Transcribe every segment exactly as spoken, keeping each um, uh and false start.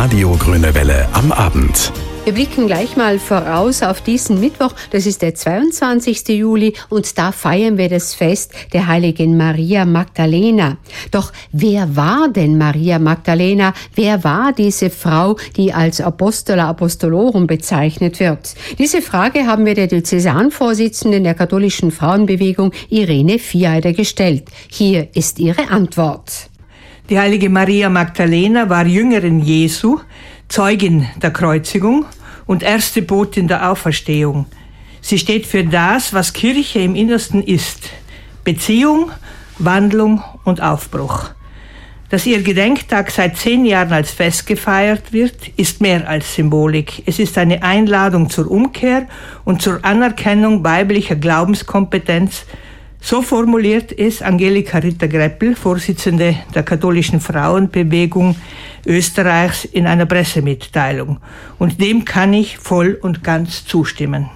Radio Grüne Welle am Abend. Wir blicken gleich mal voraus auf diesen Mittwoch. Das ist der zweiundzwanzigsten Juli und da feiern wir das Fest der heiligen Maria Magdalena. Doch wer war denn Maria Magdalena? Wer war diese Frau, die als Apostola Apostolorum bezeichnet wird? Diese Frage haben wir der Diözesanvorsitzenden der katholischen Frauenbewegung Irene Vieider gestellt. Hier ist ihre Antwort. Die heilige Maria Magdalena war Jüngerin Jesu, Zeugin der Kreuzigung und erste Botin der Auferstehung. Sie steht für das, was Kirche im Innersten ist: Beziehung, Wandlung und Aufbruch. Dass ihr Gedenktag seit zehn Jahren als Fest gefeiert wird, ist mehr als Symbolik. Es ist eine Einladung zur Umkehr und zur Anerkennung weiblicher Glaubenskompetenz. So formuliert es Angelika Ritter-Greppel, Vorsitzende der katholischen Frauenbewegung Österreichs, in einer Pressemitteilung. Und dem kann ich voll und ganz zustimmen.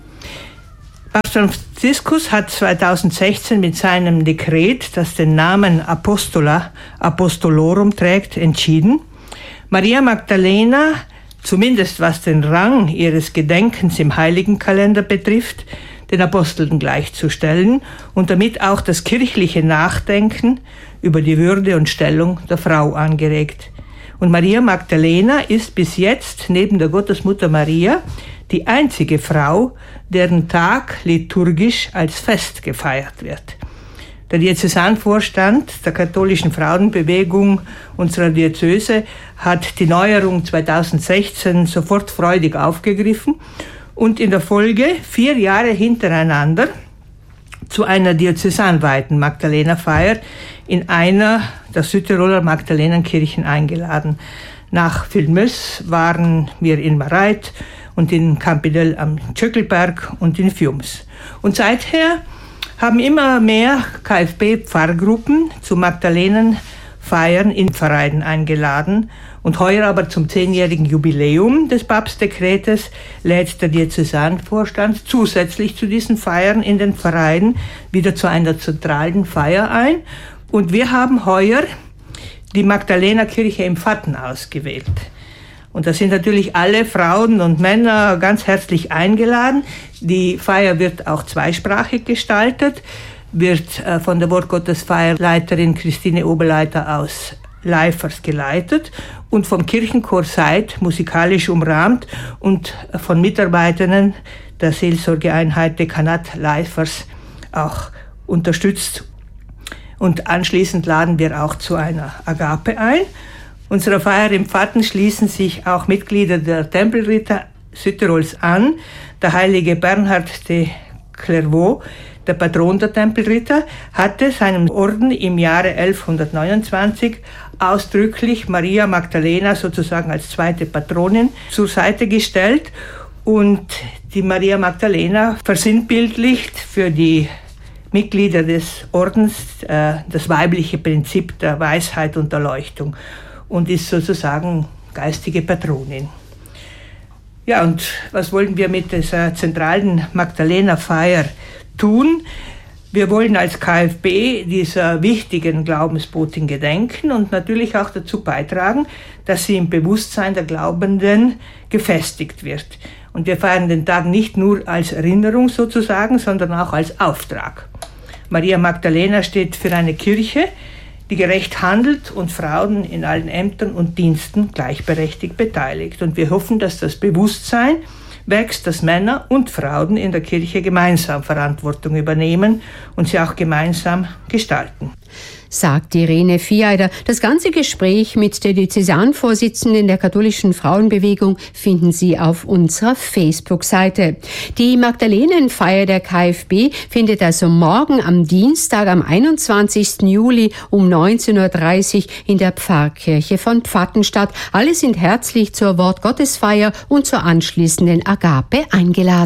Papst Franziskus hat zweitausendsechzehn mit seinem Dekret, das den Namen Apostola Apostolorum trägt, entschieden, Maria Magdalena, zumindest was den Rang ihres Gedenkens im Heiligenkalender betrifft, den Aposteln gleichzustellen und damit auch das kirchliche Nachdenken über die Würde und Stellung der Frau angeregt. Und Maria Magdalena ist bis jetzt neben der Gottesmutter Maria die einzige Frau, deren Tag liturgisch als Fest gefeiert wird. Der Diözesanvorstand der katholischen Frauenbewegung unserer Diözese hat die Neuerung zweitausendsechzehn sofort freudig aufgegriffen und in der Folge vier Jahre hintereinander zu einer diözesanweiten Magdalena-Feier in einer der Südtiroler Magdalenenkirchen eingeladen. Nach Vilmös waren wir in Mareit und in Campidel am Tschöckelberg und in Fiums. Und seither haben immer mehr KfB-Pfarrgruppen zu Magdalenenfeiern in Pfarreien eingeladen. Und heuer aber zum zehnjährigen Jubiläum des Papstdekretes lädt der Diözesanvorstand zusätzlich zu diesen Feiern in den Pfarreien wieder zu einer zentralen Feier ein. Und wir haben heuer die Magdalenerkirche im Vatten ausgewählt. Und da sind natürlich alle Frauen und Männer ganz herzlich eingeladen. Die Feier wird auch zweisprachig gestaltet, wird äh, von der Wortgottesfeierleiterin Christine Oberleiter aus Leifers geleitet und vom Kirchenchor Seid musikalisch umrahmt und von Mitarbeitern der Seelsorgeeinheit Dekanat Leifers auch unterstützt. Und anschließend laden wir auch zu einer Agape ein. Unserer Feier im Vatten schließen sich auch Mitglieder der Tempelritter Südtirols an. Der heilige Bernhard de Clairvaux, der Patron der Tempelritter, hatte seinem Orden im Jahre elfhundertneunundzwanzig ausdrücklich Maria Magdalena sozusagen als zweite Patronin zur Seite gestellt und die Maria Magdalena versinnbildlicht für die Mitglieder des Ordens äh, das weibliche Prinzip der Weisheit und Erleuchtung und ist sozusagen geistige Patronin. Ja, und was wollen wir mit dieser zentralen Magdalena-Feier tun? Wir wollen als KfB dieser wichtigen Glaubensbotin gedenken und natürlich auch dazu beitragen, dass sie im Bewusstsein der Glaubenden gefestigt wird. Und wir feiern den Tag nicht nur als Erinnerung sozusagen, sondern auch als Auftrag. Maria Magdalena steht für eine Kirche, die gerecht handelt und Frauen in allen Ämtern und Diensten gleichberechtigt beteiligt. Und wir hoffen, dass das Bewusstsein wächst, dass Männer und Frauen in der Kirche gemeinsam Verantwortung übernehmen und sie auch gemeinsam gestalten. Sagt Irene Vieider. Das ganze Gespräch mit der Diözesanvorsitzenden der katholischen Frauenbewegung finden Sie auf unserer Facebook-Seite. Die Magdalenenfeier der KfB findet also morgen am Dienstag, am einundzwanzigsten Juli um neunzehn Uhr dreißig in der Pfarrkirche von Pfatten statt. Alle sind herzlich zur Wortgottesfeier und zur anschließenden Agape eingeladen.